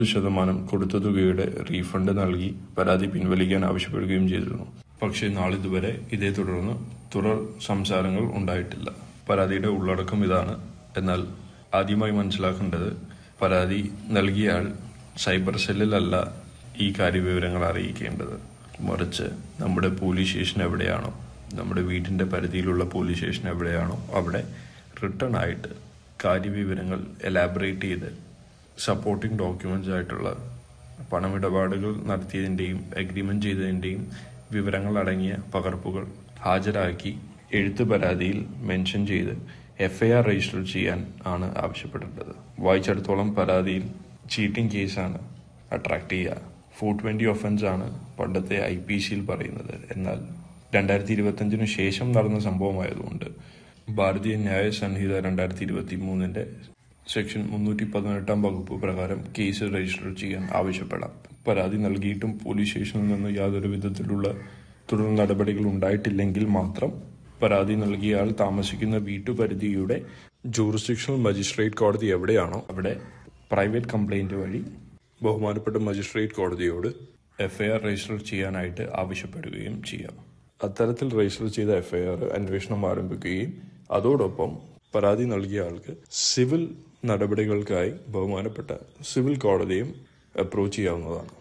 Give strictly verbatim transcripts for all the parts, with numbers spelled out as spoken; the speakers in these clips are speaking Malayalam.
ശതമാനം കൊടുത്ത തുകയുടെ റീഫണ്ട് നൽകി പരാതി പിൻവലിക്കാൻ ആവശ്യപ്പെടുകയും ചെയ്തിരുന്നു. പക്ഷേ നാളിതുവരെ ഇതേ തുടർന്ന് തുടർ സംസാരങ്ങൾ ഉണ്ടായിട്ടില്ല. പരാതിയുടെ ഉള്ളടക്കം ഇതാണ്. എന്നാൽ ആദ്യമായി മനസ്സിലാക്കേണ്ടത്, പരാതി നൽകിയ ആൾ സൈബർ സെല്ലിലല്ല ഈ കാര്യവിവരങ്ങൾ അറിയിക്കേണ്ടത്. മറിച്ച് നമ്മുടെ പോലീസ് സ്റ്റേഷൻ എവിടെയാണോ, നമ്മുടെ വീടിൻ്റെ പരിധിയിലുള്ള പോലീസ് സ്റ്റേഷൻ എവിടെയാണോ അവിടെ റിട്ടേൺ ആയിട്ട് കാര്യവിവരങ്ങൾ എലാബറേറ്റ് ചെയ്ത് സപ്പോർട്ടിംഗ് ഡോക്യുമെന്റ്സ് ആയിട്ടുള്ള പണമിടപാടുകൾ നടത്തിയതിൻ്റെയും അഗ്രിമെന്റ് ചെയ്തതിൻ്റെയും വിവരങ്ങൾ അടങ്ങിയ പകർപ്പുകൾ ഹാജരാക്കി എഴുത്ത് പരാതിയിൽ മെൻഷൻ ചെയ്ത് എഫ് ഐ ആർ രജിസ്റ്റർ ചെയ്യാൻ ആണ് ആവശ്യപ്പെടേണ്ടത്. വായിച്ചിടത്തോളം പരാതിയിൽ ചീറ്റിംഗ് കേസാണ് അട്രാക്ട് ചെയ്യുക. ഫോർ ട്വന്റി ഒഫൻസ് ആണ് പണ്ടത്തെ ഐ പി സിയിൽ പറയുന്നത്. എന്നാൽ രണ്ടായിരത്തി ഇരുപത്തഞ്ചിനു ശേഷം നടന്ന സംഭവമായതുകൊണ്ട് ഭാരതീയ ന്യായ സംഹിത രണ്ടായിരത്തി ഇരുപത്തി മൂന്നിന്റെ സെക്ഷൻ മുന്നൂറ്റി പതിനെട്ടാം വകുപ്പ് പ്രകാരം കേസ് രജിസ്റ്റർ ചെയ്യാൻ ആവശ്യപ്പെടാം. പരാതി നൽകിയിട്ടും പോലീസ് സ്റ്റേഷനിൽ നിന്ന് യാതൊരു വിധത്തിലുള്ള തുടർ നടപടികൾ ഉണ്ടായിട്ടില്ലെങ്കിൽ മാത്രം പരാതി നൽകിയ ആൾ താമസിക്കുന്ന വീട്ടുപരിധിയുടെ ജൂറിസ്ഡിക്ഷണൽ മജിസ്ട്രേറ്റ് കോടതി എവിടെയാണോ അവിടെ പ്രൈവറ്റ് കംപ്ലൈന്റ് വഴി ബഹുമാനപ്പെട്ട magistrate കോടതിയോട് F I R register ചെയ്യാനായിട്ട് ആവശ്യപ്പെടുകയും ചെയ്യാം. അത്തരത്തിൽ രജിസ്റ്റർ ചെയ്ത എഫ് ഐ ആർ അന്വേഷണം ആരംഭിക്കുകയും അതോടൊപ്പം പരാതി നൽകിയ ആൾക്ക് സിവിൽ നടപടികൾക്കായി ബഹുമാനപ്പെട്ട സിവിൽ കോടതിയും അപ്രോച്ച് ചെയ്യാവുന്നതാണ്.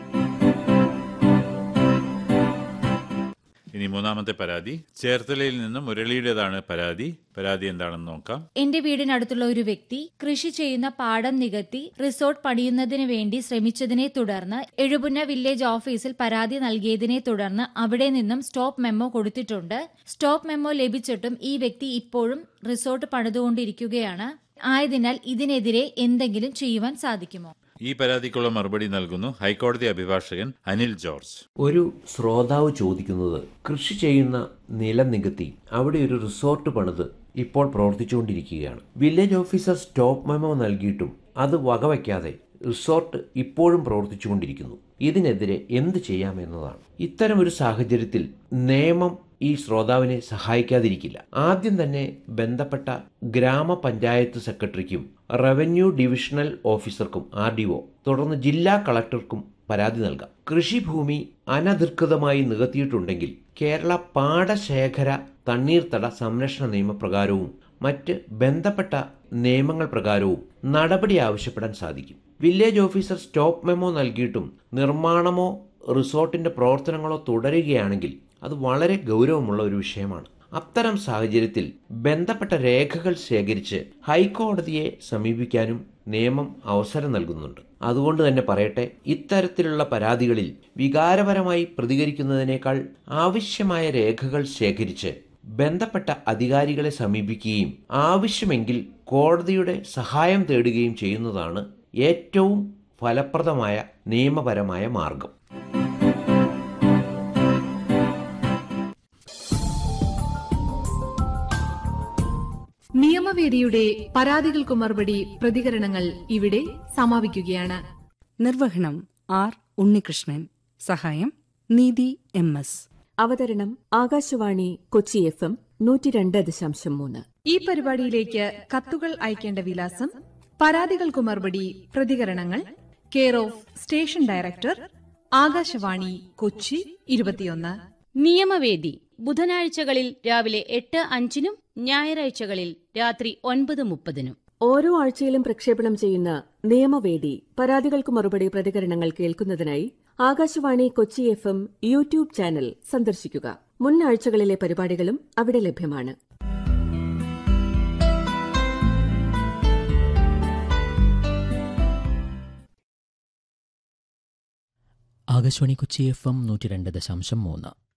ഇനി മൂന്നാമത്തെ പരാതി ചേർത്തലയിൽ നിന്നും മുരളിയുടേതാണ്. പരാതി പരാതി എന്താണെന്ന് നോക്കാം. എന്റെ വീടിനടുത്തുള്ള ഒരു വ്യക്തി കൃഷി ചെയ്യുന്ന പാടം നികത്തി റിസോർട്ട് പണിയുന്നതിന് വേണ്ടി ശ്രമിച്ചതിനെ തുടർന്ന് എഴുപുന്ന വില്ലേജ് ഓഫീസിൽ പരാതി നൽകിയതിനെ തുടർന്ന് അവിടെ നിന്നും സ്റ്റോപ്പ് മെമ്മോ കൊടുത്തിട്ടുണ്ട്. സ്റ്റോപ്പ് മെമ്മോ ലഭിച്ചിട്ടും ഈ വ്യക്തി ഇപ്പോഴും റിസോർട്ട് പണിതുകൊണ്ടിരിക്കുകയാണ്. ആയതിനാൽ ഇതിനെതിരെ എന്തെങ്കിലും ചെയ്യുവാൻ സാധിക്കുമോ? ഈ പരാതിക്കുള്ള മറുപടി നൽകുന്നു ഹൈക്കോടതി അഭിഭാഷകൻ അനിൽ ജോർജ്. ഒരു ശ്രോതാവ് ചോദിക്കുന്നത്, കൃഷി ചെയ്യുന്ന നിലം നികത്തി അവിടെ ഒരു റിസോർട്ട് പണിത് ഇപ്പോൾ പ്രവർത്തിച്ചുകൊണ്ടിരിക്കുകയാണ്. വില്ലേജ് ഓഫീസർ സ്റ്റോപ്പ് മെമ്മോ നൽകിയിട്ടും അത് വകവയ്ക്കാതെ റിസോർട്ട് ഇപ്പോഴും പ്രവർത്തിച്ചുകൊണ്ടിരിക്കുന്നു. ഇതിനെതിരെ എന്ത് ചെയ്യാമെന്നതാണ്. ഇത്തരമൊരു സാഹചര്യത്തിൽ നിയമം ഈ ശ്രോതാവിനെ സഹായിക്കാതിരിക്കില്ല. ആദ്യം തന്നെ ബന്ധപ്പെട്ട ഗ്രാമപഞ്ചായത്ത് സെക്രട്ടറിക്കും revenue divisional ഓഫീസർക്കും R D O തുടർന്ന് ജില്ലാ കളക്ടർക്കും പരാതി നൽകാം. കൃഷിഭൂമി അനധികൃതമായി നികത്തിയിട്ടുണ്ടെങ്കിൽ കേരള പാടശേഖര തണ്ണീർത്തട സംരക്ഷണ നിയമപ്രകാരവും മറ്റ് ബന്ധപ്പെട്ട നിയമങ്ങൾ പ്രകാരവും നടപടി ആവശ്യപ്പെടാൻ സാധിക്കും. വില്ലേജ് ഓഫീസർ സ്റ്റോപ്പ് മെമ്മോ നൽകിയിട്ടും നിർമ്മാണമോ റിസോർട്ടിന്റെ പ്രവർത്തനങ്ങളോ തുടരുകയാണെങ്കിൽ അത് വളരെ ഗൗരവമുള്ള ഒരു വിഷയമാണ്. അത്തരം സാഹചര്യത്തിൽ ബന്ധപ്പെട്ട രേഖകൾ ശേഖരിച്ച് ഹൈക്കോടതിയെ സമീപിക്കാനും നിയമം അവസരം നൽകുന്നുണ്ട്. അതുകൊണ്ട് തന്നെ പറയട്ടെ, ഇത്തരത്തിലുള്ള പരാതികളിൽ വികാരപരമായി പ്രതികരിക്കുന്നതിനേക്കാൾ ആവശ്യമായ രേഖകൾ ശേഖരിച്ച് ബന്ധപ്പെട്ട അധികാരികളെ സമീപിക്കുകയും ആവശ്യമെങ്കിൽ കോടതിയുടെ സഹായം തേടുകയും ചെയ്യുന്നതാണ് ഏറ്റവും ഫലപ്രദമായ നിയമപരമായ മാർഗം. നിയമവേദിയുടെ പരാതികൾക്കു മറുപടി പ്രതികരണങ്ങൾ ഇവിടെ സമാപിക്കുകയാണ്. നിർവഹണം ആർ ഉണ്ണികൃഷ്ണൻ. സഹായം നീതി എം എസ്. അവതരണം ആകാശവാണി കൊച്ചി എഫ് എം നൂറ്റി രണ്ട് ദശാംശം മൂന്ന്. ഈ പരിപാടിയിലേക്ക് കത്തുകൾ അയക്കേണ്ട വിലാസം: പരാതികൾക്കു മറുപടി പ്രതികരണങ്ങൾ, care of station director, Akashvani Kochi ഇരുപത്തിയൊന്ന്. നിയമവേദി ബുധനാഴ്ചകളിൽ രാവിലെ എട്ട് അഞ്ചിനും ഞായറാഴ്ചകളിൽ രാത്രി ഒൻപത് മുപ്പതിനും. ഓരോ ആഴ്ചയിലും പ്രക്ഷേപണം ചെയ്യുന്ന നിയമവേദി പരാതികൾക്ക് മറുപടി പ്രതികരണങ്ങൾ കേൾക്കുന്നതിനായി Akashvani Kochi F M YouTube channel സന്ദർശിക്കുക. മുൻ ആഴ്ചകളിലെ പരിപാടികളും അവിടെ ലഭ്യമാണ്. ആകാശവാണി കൊച്ചി എഫ് എം നൂറ്റി രണ്ട് ദശാംശം മൂന്ന്.